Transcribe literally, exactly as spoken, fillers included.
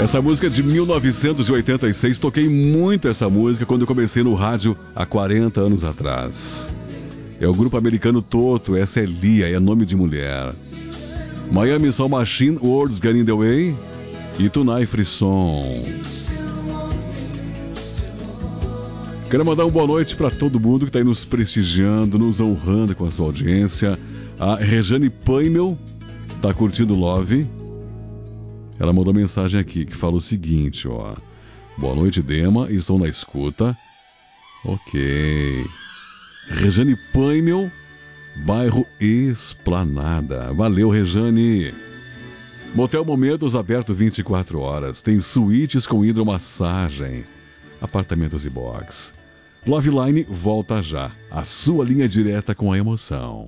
Essa música é de mil novecentos e oitenta e seis. Toquei muito essa música quando eu comecei no rádio há quarenta anos atrás. É o grupo americano Toto. Essa é Lia, é nome de mulher. Miami Sound Machine, Words Get in the Way e Tonight Frisson. Quero mandar uma boa noite para todo mundo que está aí nos prestigiando, nos honrando com a sua audiência. A Rejane Paimel está curtindo Love. Ela mandou mensagem aqui que fala o seguinte, ó. Boa noite, Dema, estou na escuta. Ok. Rejane Paimel, bairro Esplanada. Valeu, Rejane. Motel Momentos aberto vinte e quatro horas. Tem suítes com hidromassagem. Apartamentos e box. Love Line volta já. A sua linha direta com a emoção.